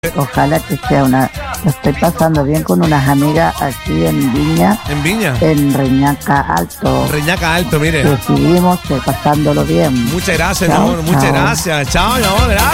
Ojalá que sea lo estoy pasando bien con unas amigas aquí en Viña. ¿En Viña? En Reñaca Alto. Reñaca Alto, mire. Decidimos pasándolo bien. Muchas gracias, Chao, mi amor. Muchas chao. gracias. Chao, mi amor. Gracias.